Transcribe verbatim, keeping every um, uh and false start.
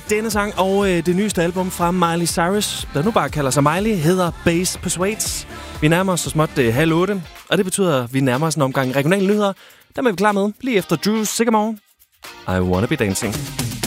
denne sang, og øh, det nyeste album fra Miley Cyrus, der nu bare kalder sig Miley, hedder Bass Persuades. Vi nærmer os så småt øh, halv otte, og det betyder, at vi nærmer os en omgang regionale nyheder. Der er vi klar med lige efter Drew Sigamore. I Wanna Be Dancing.